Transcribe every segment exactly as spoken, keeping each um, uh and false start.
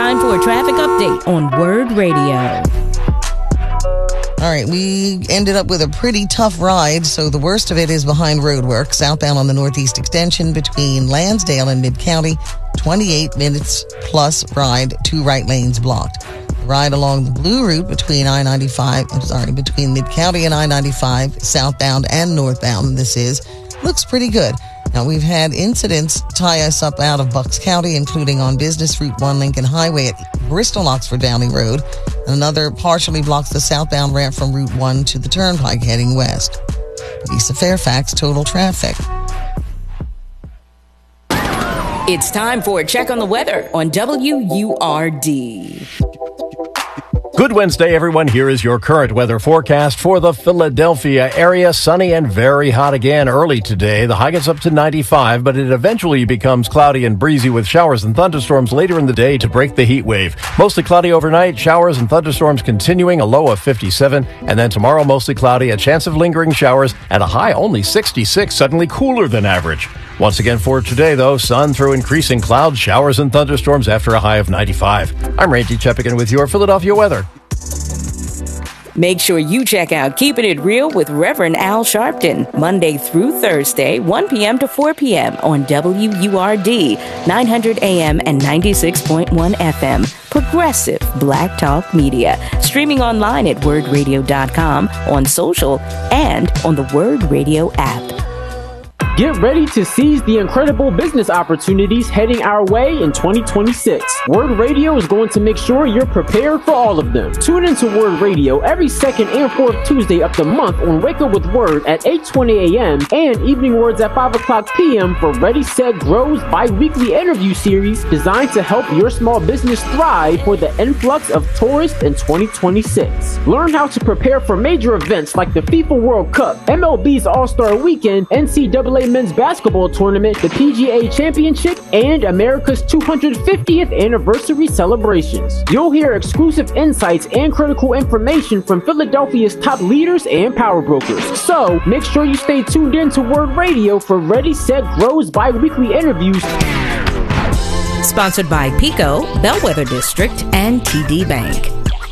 time for a traffic update on Word Radio. All right, we ended up with a pretty tough ride, so the worst of it is behind roadwork, southbound on the Northeast Extension between Lansdale and Mid-County, twenty-eight minutes plus ride, two right lanes blocked. The ride along the Blue Route between I ninety-five, I'm sorry, between Mid-County and I ninety-five, southbound and northbound, this is, looks pretty good. Now, we've had incidents tie us up out of Bucks County, including on Business Route one Lincoln Highway at Bristol-Oxford Downey Road. Another partially blocks the southbound ramp from Route one to the Turnpike heading west. Lisa Fairfax, Total Traffic. It's time for a check on the weather on W U R D. Good Wednesday, everyone. Here is your current weather forecast for the Philadelphia area. Sunny and very hot again early today. The high gets up to ninety-five, but it eventually becomes cloudy and breezy with showers and thunderstorms later in the day to break the heat wave. Mostly cloudy overnight, showers and thunderstorms continuing, a low of fifty-seven. And then tomorrow, mostly cloudy, a chance of lingering showers, and a high only sixty-six, suddenly cooler than average. Once again for today, though, sun through increasing clouds, showers and thunderstorms after a high of ninety-five. I'm Randy Cheppigan with your Philadelphia weather. Make sure you check out Keeping It Real with Reverend Al Sharpton, Monday through Thursday, one p.m. to four p.m. on W U R D, nine hundred A M and ninety-six point one F M. Progressive Black Talk Media. Streaming online at word radio dot com, on social, and on the Word Radio app. Get ready to seize the incredible business opportunities heading our way in twenty twenty-six. Word Radio is going to make sure you're prepared for all of them. Tune into Word Radio every second and fourth Tuesday of the month on Wake Up with Word at eight twenty a.m. and Evening Words at five o'clock p.m. for Ready, Set, Grow's bi-weekly interview series designed to help your small business thrive for the influx of tourists in twenty twenty-six. Learn how to prepare for major events like the FIFA World Cup, M L B's All-Star Weekend, N C double A Men's Basketball Tournament, the P G A Championship, and America's two hundred fiftieth Anniversary celebrations. You'll hear exclusive insights and critical information from Philadelphia's top leaders and power brokers. So, make sure you stay tuned in to Word Radio for Ready, Set, Grow's bi-weekly interviews. Sponsored by Pico, Bellwether District, and T D Bank.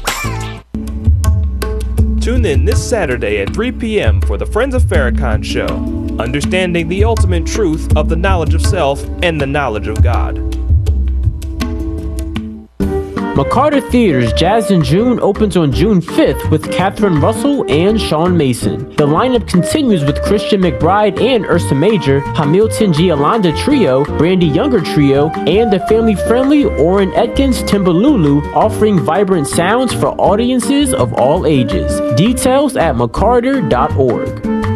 Tune in this Saturday at three p.m. for the Friends of Farrakhan show, understanding the ultimate truth of the knowledge of self and the knowledge of God. McCarter Theater's Jazz in June opens on June fifth with Catherine Russell and Sean Mason. The lineup continues with Christian McBride and Ursa Major, Hamilton Giolanda Trio, Brandy Younger Trio, and the family-friendly Orrin Atkins Timbalulu, offering vibrant sounds for audiences of all ages. Details at mccarter dot org.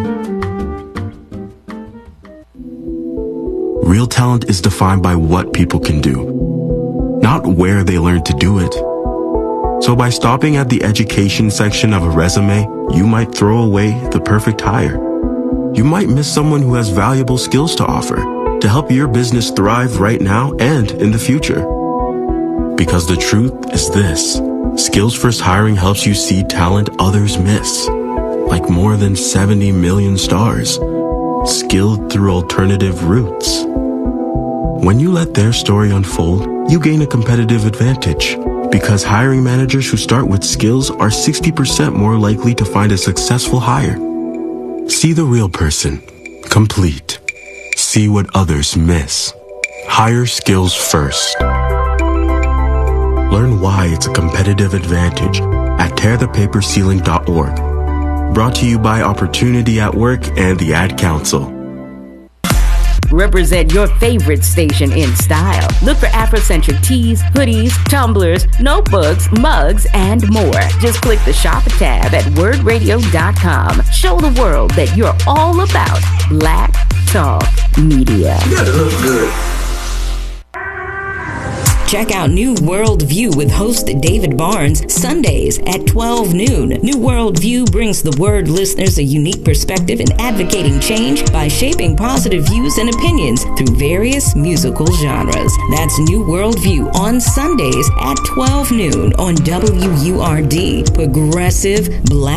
Real talent is defined by what people can do, not where they learn to do it. So by stopping at the education section of a resume, you might throw away the perfect hire. You might miss someone who has valuable skills to offer to help your business thrive right now and in the future. Because the truth is this: Skills First Hiring helps you see talent others miss, like more than seventy million stars, skilled through alternative routes. When you let their story unfold, you gain a competitive advantage, because hiring managers who start with skills are sixty percent more likely to find a successful hire. See the real person, complete. See what others miss. Hire skills first. Learn why it's a competitive advantage at tear the paper ceiling dot org. Brought to you by Opportunity at Work and the Ad Council. Represent your favorite station in style. Look for Afrocentric tees, hoodies, tumblers, notebooks, mugs, and more. Just click the Shop tab at word radio dot com. Show the world that you're all about Black Talk Media. You gotta look good. Check out New World View with host David Barnes, Sundays at twelve noon. New World View brings the Word listeners a unique perspective in advocating change by shaping positive views and opinions through various musical genres. That's New World View on Sundays at twelve noon on W U R D, Progressive Black